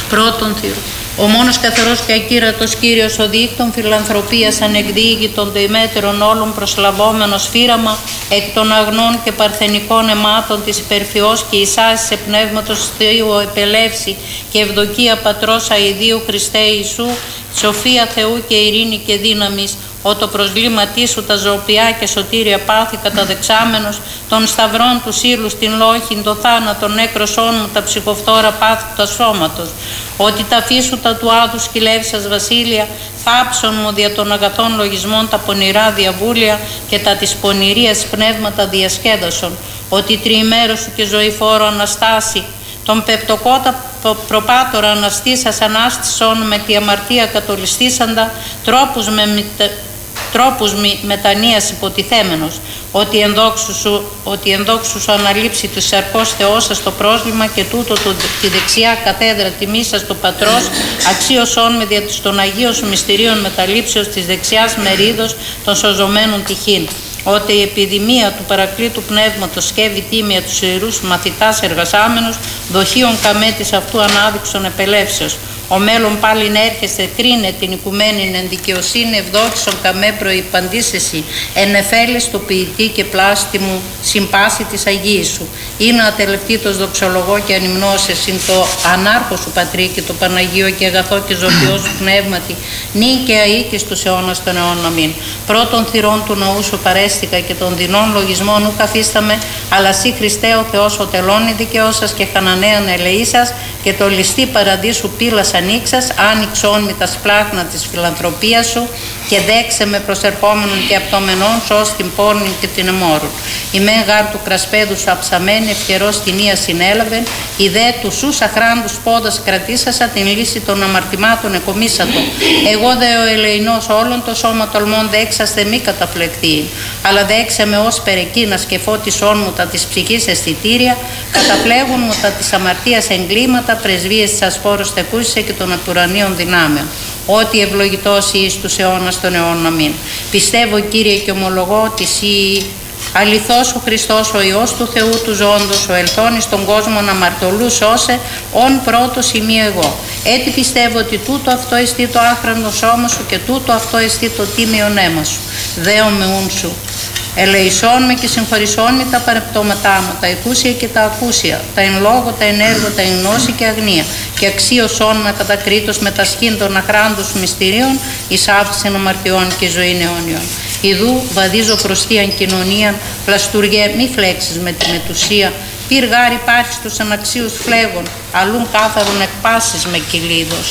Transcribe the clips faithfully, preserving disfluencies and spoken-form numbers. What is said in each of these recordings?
Πρώτον Θεό. Ο μόνος καθαρός και ακύρατος Κύριος, ο δίκτων φιλανθρωπίας ανεκδίγητον το ημέτερον όλων προσλαβόμενος φύραμα, εκ των αγνών και παρθενικών αιμάτων της υπερφυός και εισάσης πνεύματος Θεού επελεύση και ευδοκία Πατρός αηδίου Χριστέ Ιησού, σοφία Θεού και ειρήνη και δύναμης, ο το προσβλήματί σου τα ζωοποιά και σωτήρια πάθη καταδεξάμενος, των σταυρών του σύλλου στην λόχην, το θάνατον νέκρωσόν μου τα ψυχοφθόρα πάθη του τα σώματος, ότι τα φύσου τα του άδου σκυλεύσας βασίλεια, θάψον μου δια των αγαθών λογισμών τα πονηρά διαβούλια και τα της πονηρίας πνεύματα διασκέδασον, ότι τριημέρος σου και ζωηφόρο Αναστάση, τον πεπτοκότα προπάτορα αναστήσας ανάστησον με τη αμαρτία κατολιστήσαντα, τρόπους με μητα... τρόπους μετανοίας υποτιθέμενος, ότι ενδόξου σου, ότι ενδόξου σου αναλείψει του σαρκός Θεός σας το πρόσλημα και τούτο το, τη δεξιά καθέδρα τιμής σας το Πατρός, αξίωσόν με δια των Αγίων σου μυστηρίων μεταλήψεως της δεξιάς μερίδος των σωζωμένων τυχήν, ότι η επιδημία του παρακλήτου πνεύματος σκεύει τίμια τους ιερούς μαθητάς εργασάμενους, δοχείων καμέτης αυτού ανάδειξον επελεύσεως. Ο μέλλον πάλιν έρχεστε, κρίνε την οικουμένην εν δικαιοσύνη, ευδόξον καμέ προϋπαντήσεσι, εν εφέλης του ποιητή και πλάστη μου, συμπάση της Αγίης σου. Είναι ατελευτήτως δοξολογώ και ανυμνώσες, συν το ανάρχο σου Πατρί και το Παναγίο και αγαθό και ζωπιό σου πνεύματι, νυν και αίκης τους αιώνας των αιώνων αμήν. Πρώτων θυρών του ναού σου παρέστηκα και των δεινών λογισμών ου καθίσταμε, αλλά σύ Χριστέ ο Θεός ο τελώνει δικαιώσας και χανανέαν ελεήσας και το ληστή παραδείσου πύλας ανοίξας, άνοιξόν με τα σπλάχνα της φιλανθρωπίας σου και δέξε με προσερχόμενον και απτωμενών σως την πόρνη και την εμόρουν. Η μεν γάρ του κρασπέδου σου αψαμένη ευχερός την ία συνέλαβεν, η δε του σους αχράντους πόδας κρατήσασα την λύση των αμαρτημάτων εκομίσατο. Εγώ δε ο ελεηνός όλων το σώμα τολμών δέξαστε μη καταφλεκτεί, αλλά δέξε με ως περεκίνας και φώτισόν μου τα της ψυχής αισθητήρια, καταπλέγουν μου τα της αμαρτίας εγκλήματα, πρεσβείες της ασφόρος τεκούσισε και των απουρανίων δυνάμεων. Ότι ευλογητός εις τους αιώνας των αιώνων αμήν. Πιστεύω Κύριε και ομολογώ ότι Συ αληθώς ο Χριστός ο Υιός του Θεού του ζώντος, ο ελθόν εις τον κόσμο να αμαρτωλούς σώσε, ον πρώτος ημί εγώ. Έτσι πιστεύω ότι τούτο αυτό εστί το άχραντο σώμα σου και τούτο αυτό εστί το τίμιον αίμα σου. Δέο με ούν σου. Ελεησόν με και συγχωρησόν με τα παρεπτώματά μου, τα εκούσια και τα ακούσια, τα εν λόγω, τα εν έργο, τα εν γνώση και αγνία, και αξίωσόν με κατακρίτως με τα σχήν των αχράντους μυστηρίων, εις άφησεν αμαρτιών και ζωήν αιώνιον. Ιδού βαδίζω προς θείαν κοινωνίαν, πλαστουργέ μη φλέξεις με την μετουσία, πυρ γάρ υπάρχεις τους αναξίους φλέγων, αλλούν κάθαρον εκπάσεις με κυλίδος.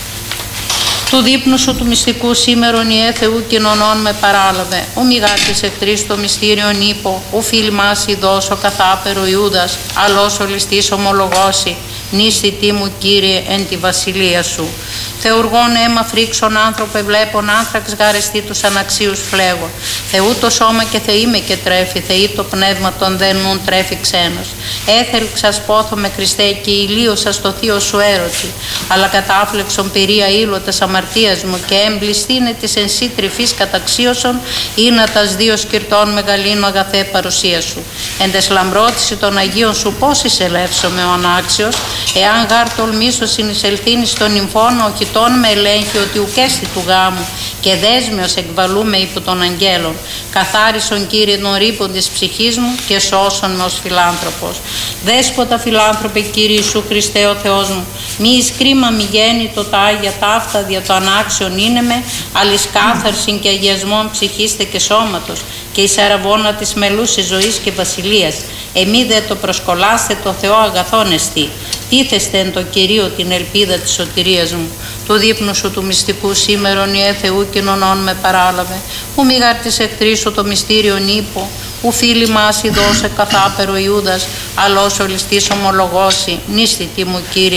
Του δείπνου σου του μυστικού σήμερον Ιε Θεού κοινωνών με παράλαβε. Ο μηγάτης εχθρής το μυστήριον ύπο, ο φίλ μας ειδός ο καθάπερο Ιούδας, αλλός ο ληστής ομολογώσει, νίστητή μου Κύριε εν τη βασιλεία σου. Θεουργών αίμα φρίξον άνθρωπε βλέπων άνθραξ γαρεστή τους αναξίους φλέγων. Θεού το σώμα και θεή με και τρέφει, θεή το πνεύμα των δενούν τρέφει ξένος. Έθελξας πόθο με Χριστέ και ηλίωσα στο θείο σου έρωτη, αλλά κατάφλεξον πυρία ήλωτας αμαρτίας μου και έμπληστήνε της εν σύ τρυφής καταξίωσον, είναι τας δύο σκυρτών μεγαλύνω αγαθέ παρουσία σου. Εν τες λαμπρότηση των Αγίων σου πώς εισελεύσομαι ο ανάξιος, εάν γάρ τολμήσω συνεισελθήνει στον νυμφόνο, οχητών με ελέγχει ότι ουκέστη του γάμου και δέσμιος εκβαλούμε υπό των αγγέλων. Καθάρισον Κύριε των ρήπων της ψυχής μου και σώσον με ως φιλάνθρωπος. Δέσποτα φιλάνθρωπε Κύριε Ιησού Χριστέ ο Θεός μου, μη εις κρίμα μη γέννητο τα Άγια ταύτα δια το ανάξιον είναι με, αλ εις κάθαρσιν και αγιασμόν ψυχίστε και σώματος και εις αραβώνα της μελούσης ζωής και βασιλείας. Εμεί δε το προσκολάστε το Θεό αγαθόν εστί. Τίθεστε εν το Κυρίο την ελπίδα της σωτηρίας μου. Του δείπνου σου του μυστικού σήμερον Ιε Θεού κοινωνών με παράλαβε. Ου μη γάρ της εχθρής σου το μυστήριον ύπο, ου φίλοι μας ειδώσε καθάπερο Ιούδας, αλλός ο ληστής ομολογώσει, νίστητη μου Κύριε.